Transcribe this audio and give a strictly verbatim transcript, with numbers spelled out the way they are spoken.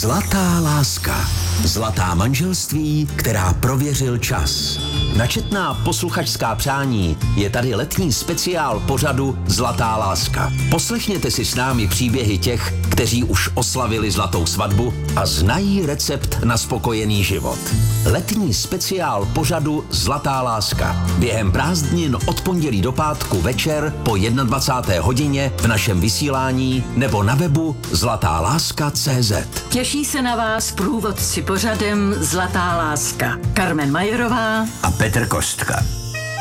Zlatá láska. Zlatá manželství, která prověřil čas. Na četná posluchačská přání je tady letní speciál pořadu Zlatá láska. Poslechněte si s námi příběhy těch, kteří už oslavili zlatou svatbu a znají recept na spokojený život. Letní speciál pořadu Zlatá láska. Během prázdnin od pondělí do pátku večer po dvacáté jedné hodině v našem vysílání nebo na webu zlatá láska tečka cé zet. Těší se na vás průvodci pořadem Zlatá láska. Karmen Majerová a Petr Kostka.